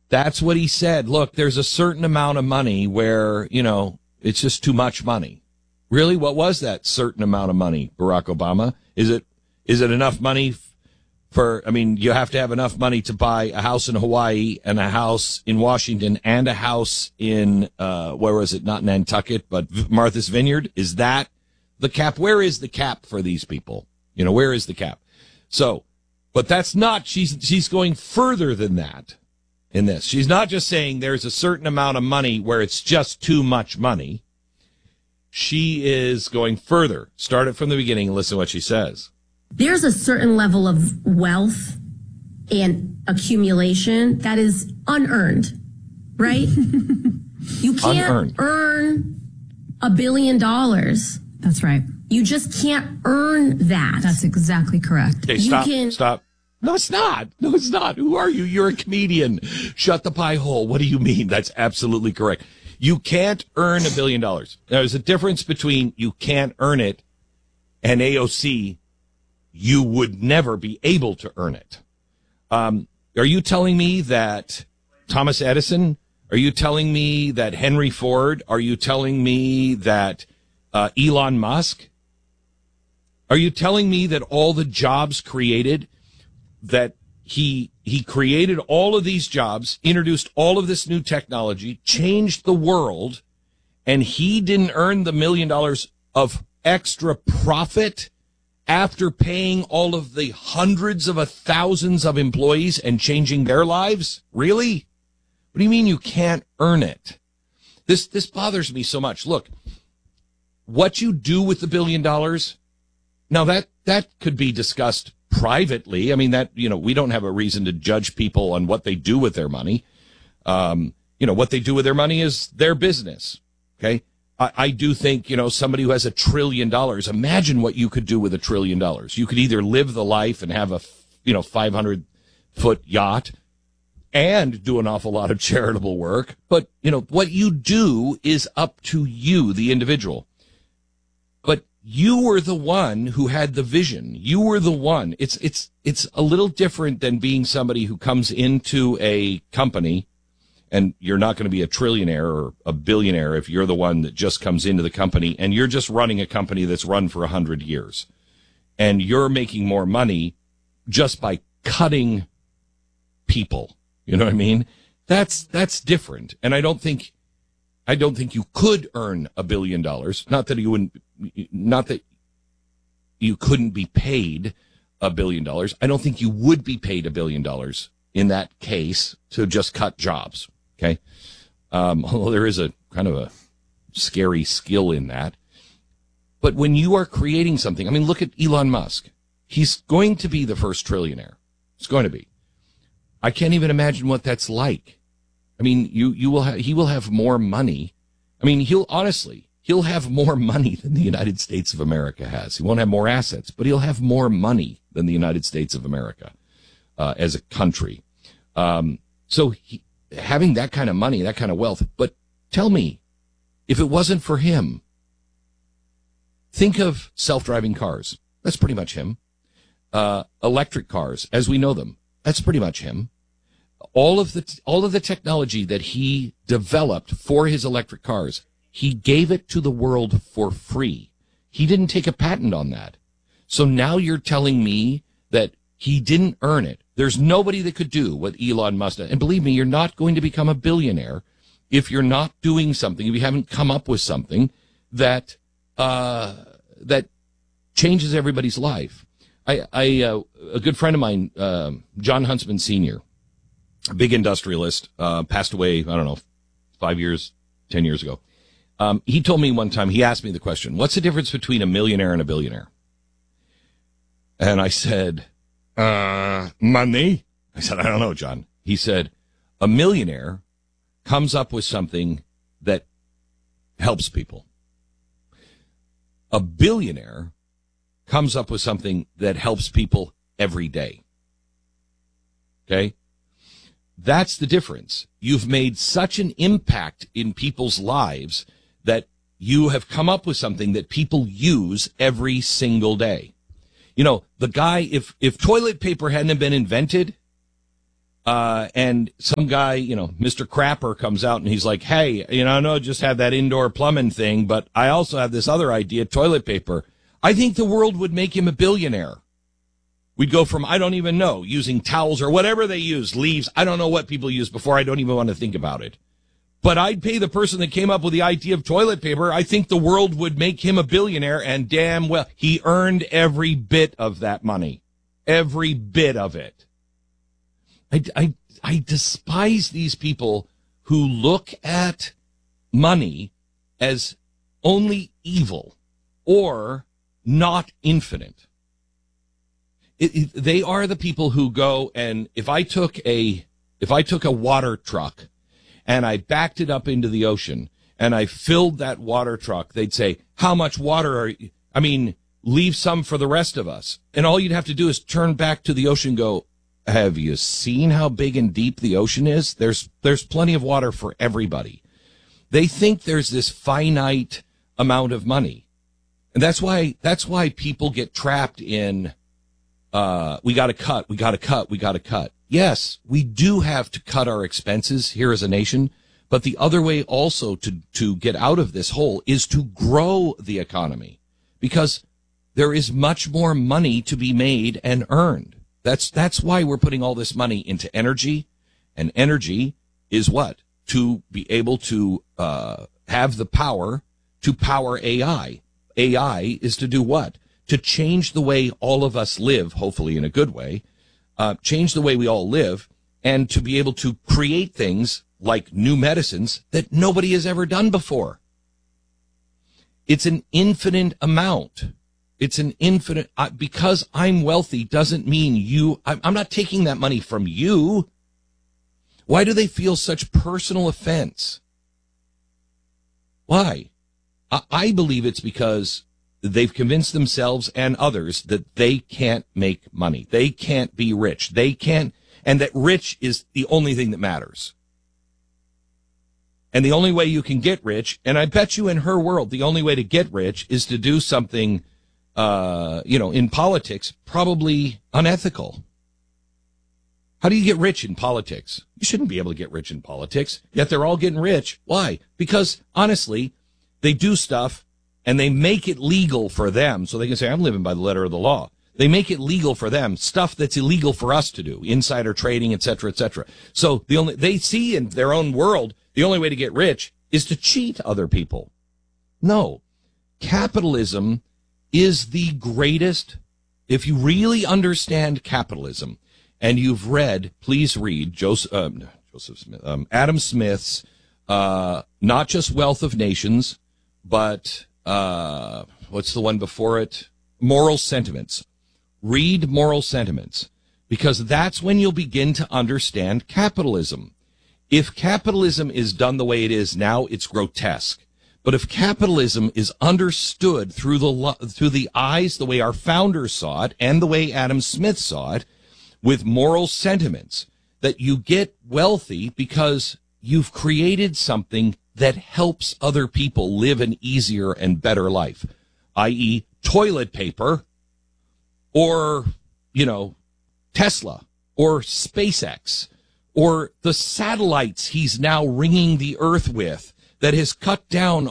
That's what he said. Look, there's a certain amount of money where, it's just too much money. Really? What was that certain amount of money, Barack Obama? Is it enough money you have to have enough money to buy a house in Hawaii and a house in Washington and a house in, where was it? Not Nantucket, but Martha's Vineyard. Is that the cap? Where is the cap for these people? Where is the cap? So, but that's not, she's going further than that in this. She's not just saying there's a certain amount of money where it's just too much money. She is going further. Start it from the beginning and listen to what she says. There's a certain level of wealth and accumulation that is unearned, right? You can't earn $1 billion. That's right. You just can't earn that. That's exactly correct. Okay, stop. No, it's not. Who are you? You're a comedian. Shut the pie hole. What do you mean? That's absolutely correct. You can't earn $1 billion. There's a difference between you can't earn it and AOC, you would never be able to earn it. Are you telling me that Thomas Edison? Are you telling me that Henry Ford? Are you telling me that Elon Musk? Are you telling me that all the jobs created, that he created all of these jobs, introduced all of this new technology, changed the world, and he didn't earn the $1 million of extra profit after paying all of the hundreds of thousands of employees and changing their lives? Really? What do you mean you can't earn it? This bothers me so much. Look, what you do with the $1 billion, now that could be discussed privately. I mean, that, we don't have a reason to judge people on what they do with their money. What they do with their money is their business. Okay. I do think, somebody who has $1 trillion, imagine what you could do with $1 trillion. You could either live the life and have a, 500-foot yacht and do an awful lot of charitable work. But, what you do is up to you, the individual. But you were the one who had the vision. You were the one. It's a little different than being somebody who comes into a company, and you're not going to be a trillionaire or a billionaire if you're the one that just comes into the company and you're just running a company that's run for 100 years. And you're making more money just by cutting people. You know what I mean? That's different. And I don't think you could earn $1 billion. Not that you couldn't be paid $1 billion. I don't think you would be paid $1 billion in that case to just cut jobs. Okay. Although there is a kind of a scary skill in that. But when you are creating something, look at Elon Musk. He's going to be the first trillionaire. It's going to be. I can't even imagine what that's like. He will have more money. He'll have more money than the United States of America has. He won't have more assets, but he'll have more money than the United States of America, as a country. Having that kind of money, that kind of wealth. But tell me, if it wasn't for him, think of self-driving cars. That's pretty much him. Electric cars, as we know them. That's pretty much him. All of the technology that he developed for his electric cars, he gave it to the world for free. He didn't take a patent on that. So now you're telling me that he didn't earn it. There's nobody that could do what Elon Musk did. And believe me, you're not going to become a billionaire if you're not doing something, if you haven't come up with something that changes everybody's life. A good friend of mine, John Huntsman Sr., a big industrialist, passed away, 10 years ago. He told me one time, he asked me the question, what's the difference between a millionaire and a billionaire? And I said, money. I said, I don't know, John. He said, a millionaire comes up with something that helps people. A billionaire comes up with something that helps people every day. Okay? That's the difference. You've made such an impact in people's lives that you have come up with something that people use every single day. The guy, if toilet paper hadn't been invented, And some guy, Mr. Crapper comes out and he's like, hey, I know I just have that indoor plumbing thing, but I also have this other idea, toilet paper. I think the world would make him a billionaire. We'd go from, I don't even know, using towels or whatever they use, leaves. I don't know what people use before. I don't even want to think about it. But I'd pay the person that came up with the idea of toilet paper. I think the world would make him a billionaire, and damn well, he earned every bit of that money. Every bit of it. I despise these people who look at money as only evil or not infinite. They are the people who go, and if I took a water truck and I backed it up into the ocean and I filled that water truck, they'd say, how much water are you? I mean, leave some for the rest of us. And all you'd have to do is turn back to the ocean and go, have you seen how big and deep the ocean is? There's plenty of water for everybody. They think there's this finite amount of money. And that's why people get trapped in, we got to cut. Yes, we do have to cut our expenses here as a nation, but the other way also to get out of this hole is to grow the economy, because there is much more money to be made and earned. That's why we're putting all this money into energy, and energy is what? To be able to have the power to power AI. AI is to do what? To change the way all of us live, hopefully in a good way, change the way we all live, and to be able to create things like new medicines that nobody has ever done before. It's an infinite amount. It's an infinite, because I'm wealthy doesn't mean I'm not taking that money from you. Why do they feel such personal offense? Why? I believe it's because they've convinced themselves and others that they can't make money. They can't be rich. They can't, and that rich is the only thing that matters. And the only way you can get rich, and I bet you in her world, the only way to get rich is to do something, in politics, probably unethical. How do you get rich in politics? You shouldn't be able to get rich in politics, yet they're all getting rich. Why? Because, honestly, they do stuff and they make it legal for them, so they can say, I'm living by the letter of the law. They make it legal for them, stuff that's illegal for us to do, insider trading, et cetera, et cetera. So they see in their own world, the only way to get rich is to cheat other people. No, capitalism is the greatest. If you really understand capitalism, and you've read, please read Adam Smith's, not just Wealth of Nations, but what's the one before it? Moral Sentiments. Read Moral Sentiments, because that's when you'll begin to understand capitalism. If capitalism is done the way it is now, it's grotesque. But if capitalism is understood through the eyes, the way our founders saw it, and the way Adam Smith saw it, with moral sentiments, that you get wealthy because you've created something that helps other people live an easier and better life, i.e. toilet paper, or, Tesla, or SpaceX, or the satellites he's now ringing the earth with, that has cut down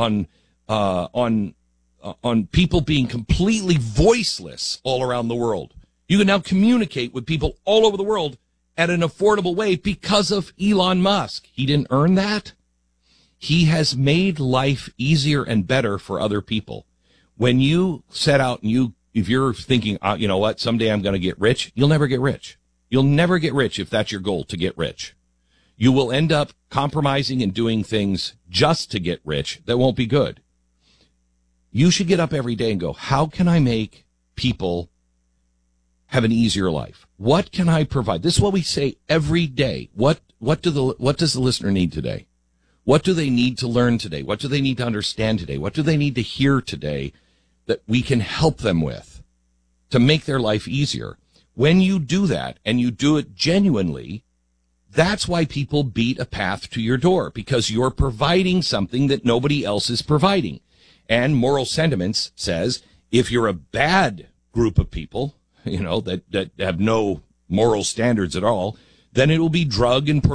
on people being completely voiceless all around the world. You can now communicate with people all over the world at an affordable way because of Elon Musk. He didn't earn that. He has made life easier and better for other people. When you set out and if you're thinking, you know what, someday I'm going to get rich, you'll never get rich. You'll never get rich if that's your goal, to get rich. You will end up compromising and doing things just to get rich that won't be good. You should get up every day and go, how can I make people have an easier life? What can I provide? This is what we say every day. What does the listener need today? What do they need to learn today? What do they need to understand today? What do they need to hear today that we can help them with to make their life easier? When you do that, and you do it genuinely, that's why people beat a path to your door, because you're providing something that nobody else is providing. And Moral Sentiments says, if you're a bad group of people, that have no moral standards at all, then it will be drug and